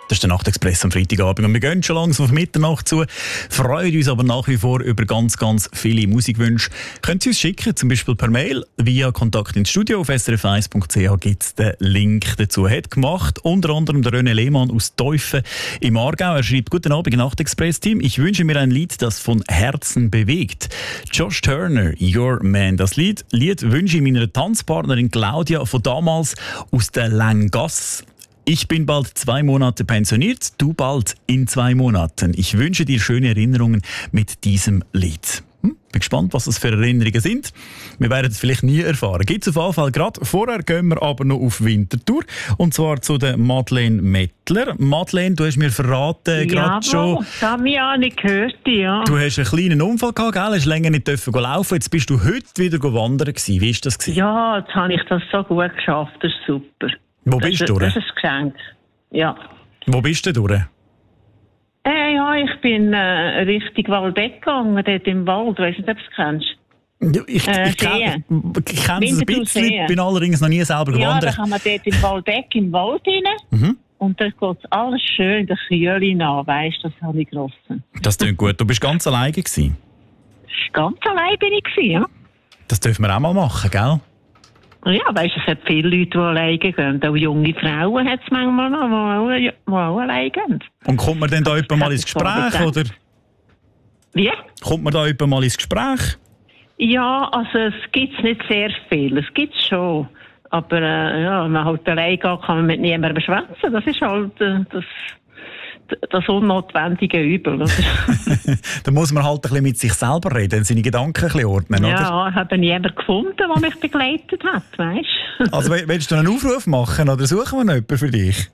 Das ist der Nachtexpress am Freitagabend und wir gehen schon langsam auf Mitternacht zu, freuen uns aber nach wie vor über ganz, ganz viele Musikwünsche. Könnt ihr uns schicken, zum Beispiel per Mail, via Kontakt ins Studio auf srf1.ch gibt es den Link dazu. Hat gemacht unter anderem der René Lehmann aus Teufen im Aargau. Er schreibt: Guten Abend, Nachtexpress-Team. Ich wünsche mir ein Lied, das von Herzen bewegt. Josh Turner, Your Man. Das Lied wünsche ich meiner Tanzpartnerin Claudia von damals aus der Langasse. Ich bin bald 2 Monate pensioniert, du bald in 2 Monaten. Ich wünsche dir schöne Erinnerungen mit diesem Lied. Bin gespannt, was das für Erinnerungen sind. Wir werden es vielleicht nie erfahren. Gibt es auf jeden Fall gerade. Vorher gehen wir aber noch auf Winterthur. Und zwar zu der Madeleine Mettler. Madeleine, du hast mir verraten, gerade schon. Ja, das habe ich auch nicht gehört, ja. Du hast einen kleinen Unfall gehabt, gell? Hast länger nicht laufen. Jetzt bist du heute wieder wandern gewesen. Wie war das gewesen? Ja, jetzt habe ich das so gut geschafft. Das ist super. Wo bist du? Das ist ein Geschenk. Ja. Wo bist du durch? Ja, ich bin Richtung Waldeck gegangen, dort im Wald. Weiss nicht, ob du es kennst. Ja, ich kenne es ein bisschen, bin allerdings noch nie selber gewandert. Ja, da kann man dort im Waldeck im Wald rein. Und dort geht es alles schön der Kühle nach, weisst du, das habe ich genossen. Das klingt gut. Du bist ganz alleine gewesen? Ganz allein bin ich gewesen, ja. Das dürfen wir auch mal machen, gell? Ja, weisst du, es hat viele Leute, die alleine gehen. Auch junge Frauen hat es manchmal noch, die auch alleine gehen. Und kommt man denn da jemand mal ins Gespräch, oder? Wie? Kommt man da jemand mal ins Gespräch? Ja, also es gibt nicht sehr viel. Es gibt schon. Aber ja, wenn man halt alleine geht, kann man mit niemandem schwätzen. Das ist halt das unnotwendige Übel. Da muss man halt ein bisschen mit sich selber reden, seine Gedanken ein bisschen ordnen, oder? Ja, ich habe niemanden gefunden, der mich begleitet hat, weißt du? Also willst du einen Aufruf machen oder suchen wir noch jemanden für dich?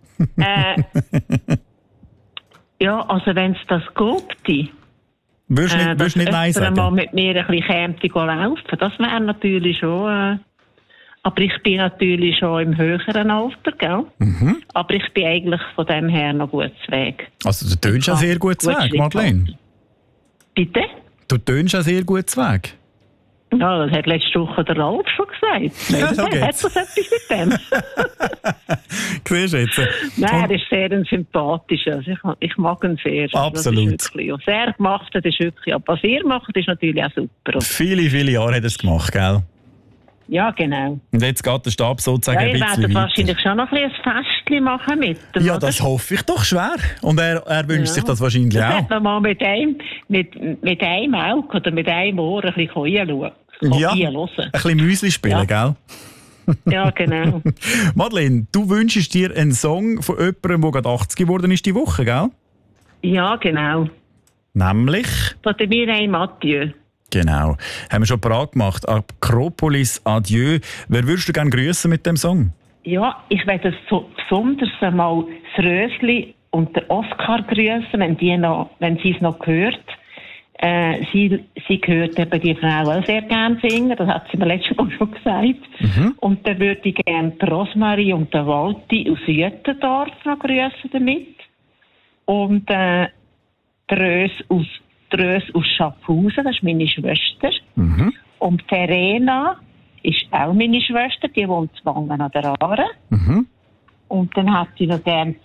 Ja, also wenn es das gibt, würdest du nicht Nein sagen? mal mit mir ein bisschen laufen, das wäre natürlich schon... aber ich bin natürlich schon im höheren Alter, gell? Aber ich bin eigentlich von dem her noch gut zu Weg. Also du tönst ja sehr gut zu Weg, Madeleine. Bitte? Du tönst ja sehr gut zu Weg. Ja, das hat letzte Woche der Ralf schon gesagt. Ja, so hat das etwas mit dem? Siehst du jetzt? Nein, er ist sehr sympathisch. Also ich mag ihn sehr. Absolut. Das ist wirklich, was er gemacht hat, ist wirklich... Aber was ihr macht, ist natürlich auch super. Viele, viele Jahre hat er es gemacht, gell? Ja, genau. Und jetzt geht der Stab sozusagen ein bisschen weiter. Ja, ihr werdet wahrscheinlich schon noch ein Festchen machen mit ihm, ja, oder? das hoffe ich doch schwer. Und er wünscht sich das wahrscheinlich auch. Dass man mal mit einem Auge oder mit einem Ohr ein bisschen hören. Ja, ein bisschen Müsli spielen, gell? Ja, genau. Madeleine, du wünschst dir einen Song von jemandem, der gerade 80 geworden ist diese Woche, gell? Ja, genau. Nämlich? Von der Mireille Mathieu. Genau. Haben wir schon parat gemacht. Akropolis Adieu. Wer würdest du gerne grüßen mit dem Song? Ja, ich werde so besonders einmal das Rösli und den Oscar grüßen, wenn sie es noch hört. Sie hört eben die Frau auch sehr gerne singen, das hat sie mir letztes Mal schon gesagt. Und dann würde ich gerne die Rosmarie und den Walti aus Jüttendorf noch grüßen damit. Und die Rös aus Schaffhausen, das ist meine Schwester. Und Verena ist auch meine Schwester, die wohnt in Wangen an der Aare. Und dann hat sie noch gerne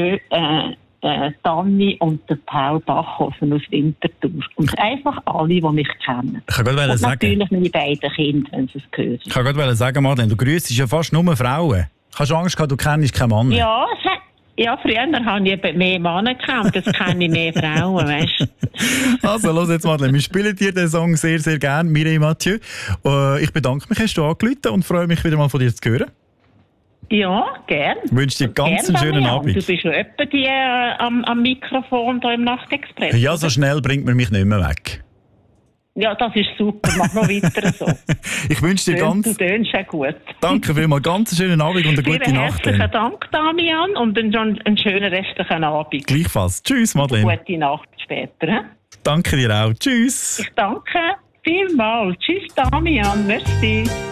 Tanni und den Paul Bachhofen aus Winterthur. Und einfach alle, die mich kennen. Ich kann gerade sagen, natürlich meine beiden Kinder, wenn sie es hören. Ich kann gerade sagen, Madeleine, du grüßt ja fast nur Frauen. Hast du Angst gehabt, du kennst keinen Mann? Ja, früher habe ich eben mehr Männer gekannt, jetzt kenne ich mehr Frauen, weißt du. Also, los jetzt, Madeleine, wir spielen dir den Song sehr, sehr gerne, Mireille Mathieu. Ich bedanke mich, hast du angerufen und freue mich wieder mal von dir zu hören. Ja, gern. Ich wünsche dir ganz einen schönen Abend. Du bist schon etwa am Mikrofon hier im Nachtexpress. Ja, so schnell bringt man mich nicht mehr weg. Ja, das ist super. Mach noch weiter so. Ich wünsche dir Du tönst ja gut. Danke vielmals. Ganz einen schönen Abend und eine gute Nacht. Herzlichen Dank, Damian, und einen schönen restlichen Abend. Gleichfalls. Tschüss, Madeleine. Gute Nacht später. Danke dir auch. Tschüss. Ich danke vielmals. Tschüss, Damian. Merci.